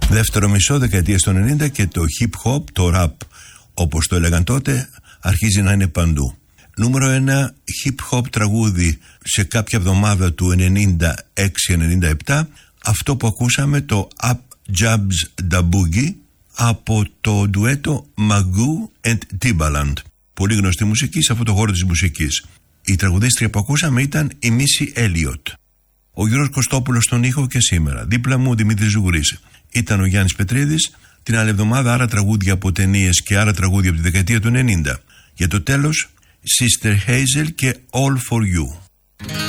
Δεύτερο μισό δεκαετίας των 90 και το hip hop, το rap όπως το έλεγαν τότε, αρχίζει να είναι παντού. Νούμερο 1 hip hop τραγούδι σε κάποια εβδομάδα του 96-97, αυτό που ακούσαμε, το Up Jabs Da Boogie από το ντουέτο Magoo and Timbaland. Πολύ γνωστή μουσική σε αυτό το χώρο της μουσικής. Η τραγουδίστρια που ακούσαμε ήταν η Missy Elliott. Ο Γιώργος Κωστόπουλος στον ήχο και σήμερα. Δίπλα μου ο Δημήτρης Ζουγουρής. Ήταν ο Γιάννης Πετρίδης. Την άλλη εβδομάδα άρα τραγούδια από ταινίες και άρα τραγούδια από τη δεκαετία του 90. Για το τέλος, Sister Hazel και All For You.